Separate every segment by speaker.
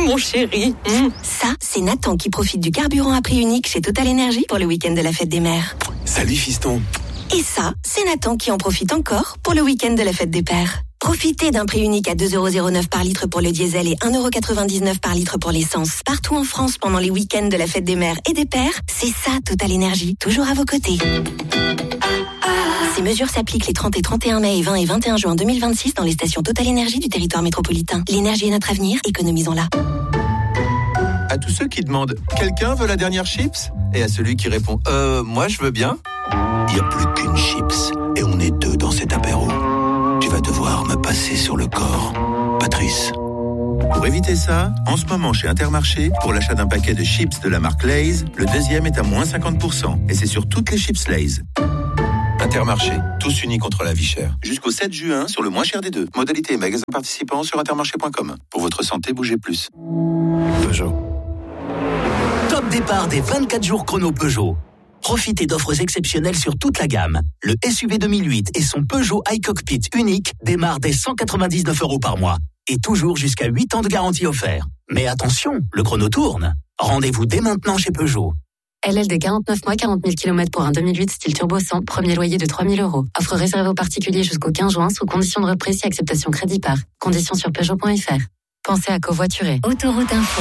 Speaker 1: mon chéri.
Speaker 2: Ça, c'est Nathan qui profite du carburant à prix unique chez Total Energy pour le week-end de la fête des mères.
Speaker 3: Salut fiston.
Speaker 2: Et ça, c'est Nathan qui en profite encore pour le week-end de la fête des pères. Profitez d'un prix unique à 2,09€ par litre pour le diesel et 1,99€ par litre pour l'essence. Partout en France pendant les week-ends de la fête des mères et des pères, c'est ça Total Energy, toujours à vos côtés. Ces mesures s'appliquent les 30 et 31 mai et 20 et 21 juin 2026 dans les stations Total Energy du territoire métropolitain. L'énergie est notre avenir, économisons-la.
Speaker 3: À tous ceux qui demandent « Quelqu'un veut la dernière chips ?» et à celui qui répond « Moi je veux bien », il n'y a plus qu'une chips et on est deux dans cet apéro. Tu vas devoir me passer sur le corps, Patrice. Pour éviter ça, en ce moment chez Intermarché, pour l'achat d'un paquet de chips de la marque Lay's, le deuxième est à moins 50%. Et c'est sur toutes les chips Lay's. Intermarché, tous unis contre la vie chère. Jusqu'au 7 juin, sur le moins cher des deux. Modalité et magasin participants sur intermarché.com. Pour votre santé, bougez plus. Peugeot.
Speaker 4: Top départ des 24 jours chrono Peugeot. Profitez d'offres exceptionnelles sur toute la gamme. Le SUV 2008 et son Peugeot iCockpit unique démarrent dès 199€ par mois. Et toujours jusqu'à 8 ans de garantie offert. Mais attention, le chrono tourne. Rendez-vous dès maintenant chez Peugeot.
Speaker 5: LLD 49 mois, 40 000 km pour un 2008 style turbo 100, premier loyer de 3 000 €. Offre réservée aux particuliers jusqu'au 15 juin sous condition de reprise si acceptation crédit par. Conditions sur Peugeot.fr. Pensez à covoiturer.
Speaker 2: Autoroute Info.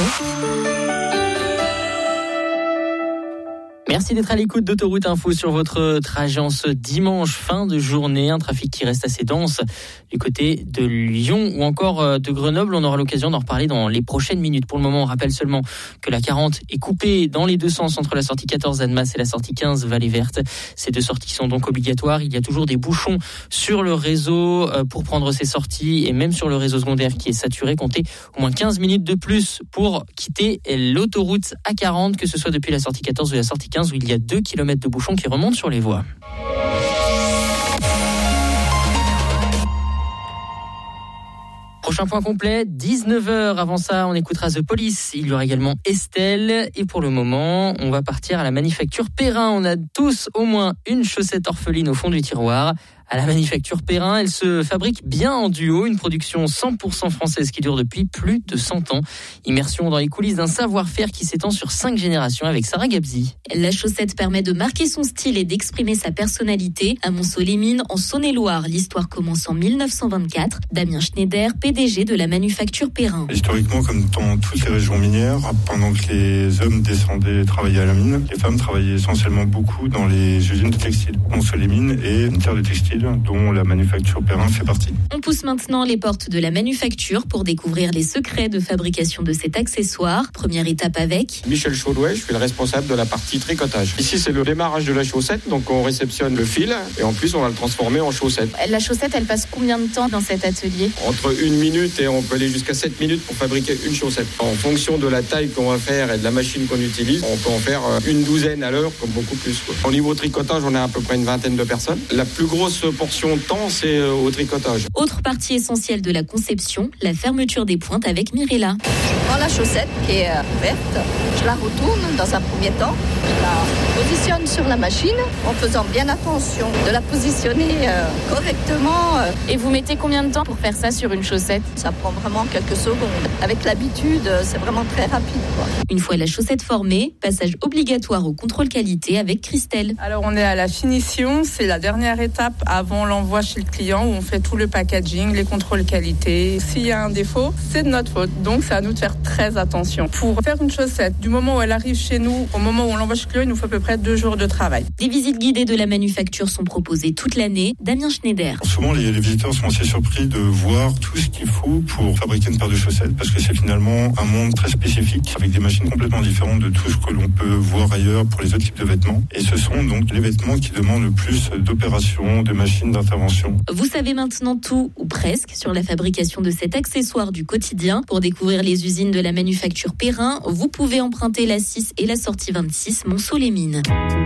Speaker 1: Merci d'être à l'écoute d'Autoroute Info sur votre trajet en ce dimanche, fin de journée. Un trafic qui reste assez dense du côté de Lyon ou encore de Grenoble. On aura l'occasion d'en reparler dans les prochaines minutes. Pour le moment, on rappelle seulement que la 40 est coupée dans les deux sens entre la sortie 14 Annemasse et la sortie 15 Vallée Verte. Ces deux sorties sont donc obligatoires. Il y a toujours des bouchons sur le réseau pour prendre ces sorties et même sur le réseau secondaire qui est saturé. Comptez au moins 15 minutes de plus pour quitter l'autoroute A40, que ce soit depuis la sortie 14 ou la sortie 15 où il y a 2 km de bouchons qui remontent sur les voies. Prochain point complet, 19h. Avant ça, on écoutera The Police. Il y aura également Estelle. Et pour le moment, on va partir à la manufacture Perrin. On a tous au moins une chaussette orpheline au fond du tiroir. À la manufacture Perrin, elle se fabrique bien en duo, une production 100% française qui dure depuis plus de 100 ans. Immersion dans les coulisses d'un savoir-faire qui s'étend sur 5 générations avec Sarah Gabzi.
Speaker 6: La chaussette permet de marquer son style et d'exprimer sa personnalité. À Montceau-les-Mines, en Saône-et-Loire, l'histoire commence en 1924. Damien Schneider, PDG de la manufacture Perrin.
Speaker 7: Historiquement, comme dans toutes les régions minières, pendant que les hommes descendaient travailler à la mine, les femmes travaillaient essentiellement beaucoup dans les usines de textile. Montceau-les-Mines est une terre de textile dont la manufacture Perrin fait partie.
Speaker 6: On pousse maintenant les portes de la manufacture pour découvrir les secrets de fabrication de cet accessoire. Première étape avec
Speaker 8: Michel Chaudouet, je suis le responsable de la partie tricotage. Ici, c'est le démarrage de la chaussette, donc on réceptionne le fil et en plus on va le transformer en chaussette.
Speaker 6: La chaussette, elle passe combien de temps dans cet atelier ?
Speaker 8: Entre 1 minute et on peut aller jusqu'à 7 minutes pour fabriquer une chaussette. En fonction de la taille qu'on va faire et de la machine qu'on utilise, on peut en faire une douzaine à l'heure, comme beaucoup plus. Au niveau tricotage, on a à peu près une vingtaine de personnes. La plus grosse portion de temps, c'est au tricotage.
Speaker 6: Autre partie essentielle de la conception, la fermeture des pointes avec Mirella.
Speaker 9: Je prends la chaussette qui est ouverte, je la retourne dans un premier temps, je la positionne sur la machine en faisant bien attention de la positionner correctement.
Speaker 6: Et vous mettez combien de temps pour faire ça sur une chaussette ?
Speaker 9: Ça prend vraiment quelques secondes. Avec l'habitude, c'est vraiment très rapide, quoi.
Speaker 6: Une fois la chaussette formée, passage obligatoire au contrôle qualité avec Christelle.
Speaker 10: Alors on est à la finition, c'est la dernière étape avant l'envoi chez le client où on fait tout le packaging, les contrôles qualité. S'il y a un défaut, c'est de notre faute. Donc c'est à nous de faire très attention. Pour faire une chaussette, du moment où elle arrive chez nous au moment où on l'envoie chez le client, il nous faut à peu près 2 jours de travail.
Speaker 6: Des visites guidées de la manufacture sont proposées toute l'année. Damien Schneider.
Speaker 7: Souvent les visiteurs sont assez surpris de voir tout ce qu'il faut pour fabriquer une paire de chaussettes parce que c'est finalement un monde très spécifique avec des machines complètement différentes de tout ce que l'on peut voir ailleurs pour les autres types de vêtements. Et ce sont donc les vêtements qui demandent le plus d'opérations, de machines d'intervention.
Speaker 6: Vous savez maintenant tout, ou presque, sur la fabrication de cet accessoire du quotidien. Pour découvrir les usines de la manufacture Perrin, vous pouvez emprunter la 6 et la sortie 26 Montceau-les-Mines.